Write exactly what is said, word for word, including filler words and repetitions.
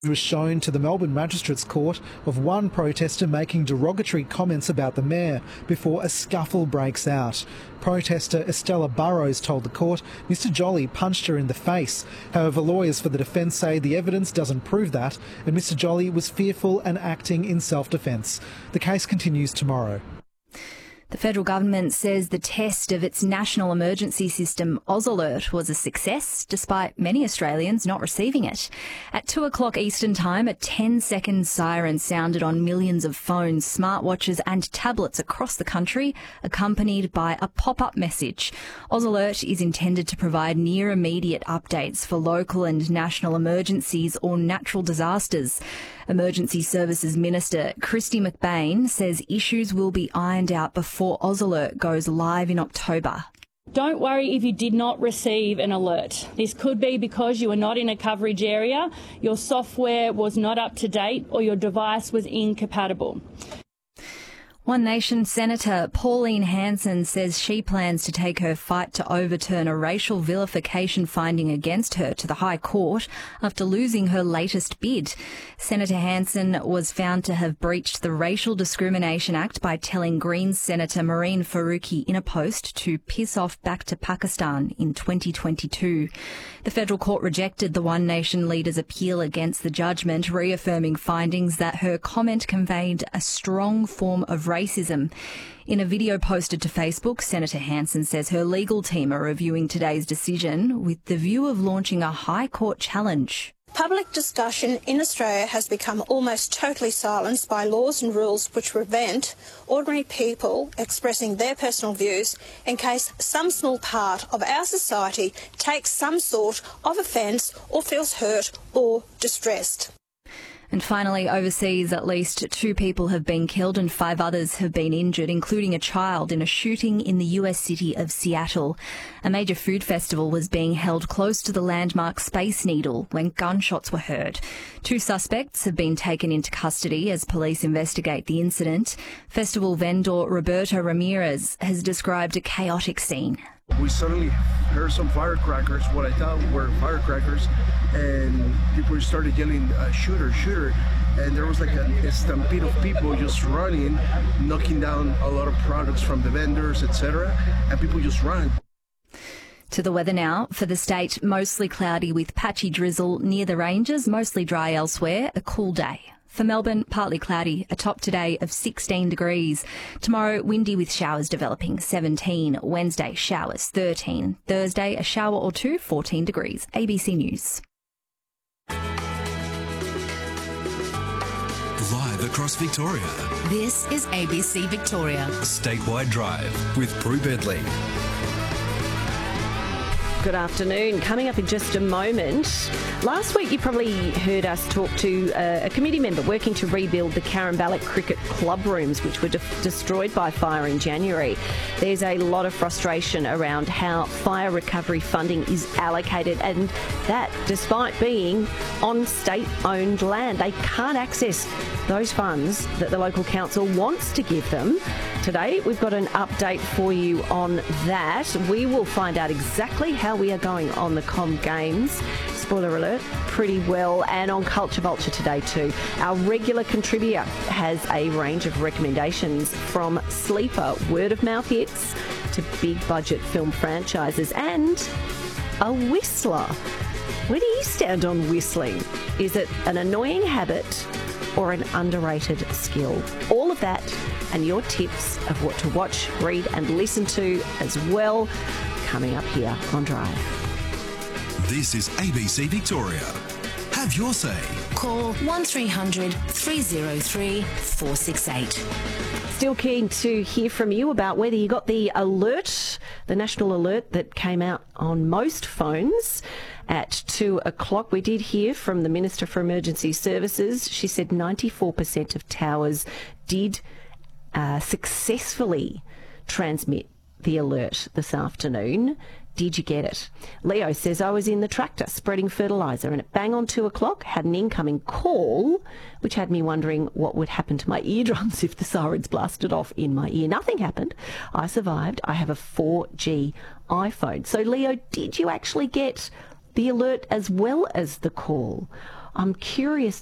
was shown to the Melbourne Magistrates Court of one protester making derogatory comments about the mayor before a scuffle breaks out. Protester Estella Burrows told the court Mister Jolly punched her in the face. However, lawyers for the defence say the evidence doesn't prove that, and Mister Jolly was fearful and acting in self-defence. The case continues tomorrow. The federal government says the test of its national emergency system, AusAlert, was a success, despite many Australians not receiving it. At two o'clock Eastern Time, a ten-second siren sounded on millions of phones, smartwatches and tablets across the country, accompanied by a pop-up message. AusAlert is intended to provide near-immediate updates for local and national emergencies or natural disasters. Emergency Services Minister Kristy McBain says issues will be ironed out before AusAlert goes live in October. Don't worry if you did not receive an alert. This could be because you were not in a coverage area, your software was not up to date, or your device was incompatible. One Nation Senator Pauline Hanson says she plans to take her fight to overturn a racial vilification finding against her to the High Court after losing her latest bid. Senator Hanson was found to have breached the Racial Discrimination Act by telling Greens Senator Marine Faruqi in a post to piss off back to Pakistan in twenty twenty-two. The federal court rejected the One Nation leader's appeal against the judgment, reaffirming findings that her comment conveyed a strong form of racism. In a video posted to Facebook, Senator Hanson says her legal team are reviewing today's decision with the view of launching a High Court challenge. Public discussion in Australia has become almost totally silenced by laws and rules which prevent ordinary people expressing their personal views in case some small part of our society takes some sort of offence or feels hurt or distressed. And finally, overseas, at least two people have been killed and five others have been injured, including a child, in a shooting in the U S city of Seattle. A major food festival was being held close to the landmark Space Needle when gunshots were heard. Two suspects have been taken into custody as police investigate the incident. Festival vendor Roberto Ramirez has described a chaotic scene. We suddenly heard some firecrackers, what I thought were firecrackers, and people started yelling, uh, shooter, shooter, and there was like a, a stampede of people just running, knocking down a lot of products from the vendors, et cetera, and people just ran. To the weather now. For the state, mostly cloudy with patchy drizzle near the ranges, mostly dry elsewhere, a cool day. For Melbourne, partly cloudy, a top today of sixteen degrees. Tomorrow, windy with showers developing, seventeen. Wednesday, showers, thirteen. Thursday, a shower or two, fourteen degrees. A B C News. Live across Victoria. This is A B C Victoria. Statewide Drive with Prue Bedley. Good afternoon. Coming up in just a moment. Last week you probably heard us talk to a, a committee member working to rebuild the Caramballoch Cricket Club rooms, which were de- destroyed by fire in January. There's a lot of frustration around how fire recovery funding is allocated, and that despite being on state-owned land. They can't access those funds that the local council wants to give them. Today we've got an update for you on that. We will find out exactly how we are going on the Com Games. Spoiler alert, pretty well, and on Culture Vulture today too. Our regular contributor has a range of recommendations from sleeper word-of-mouth hits to big budget film franchises and a whistler. Where do you stand on whistling? Is it an annoying habit or an underrated skill? All of that and your tips of what to watch, read and listen to as well, coming up here on Drive. This is A B C Victoria. Have your say. Call one three hundred three oh three four six eight. Still keen to hear from you about whether you got the alert, the national alert that came out on most phones at two o'clock. We did hear from the Minister for Emergency Services. She said ninety-four percent of towers did uh, successfully transmit the alert this afternoon. Did you get it? Leo says, I was in the tractor spreading fertiliser and at bang on two o'clock had an incoming call, which had me wondering what would happen to my eardrums if the sirens blasted off in my ear. Nothing happened. I survived. I have a four G iPhone. So, Leo, did you actually get the alert as well as the call? I'm curious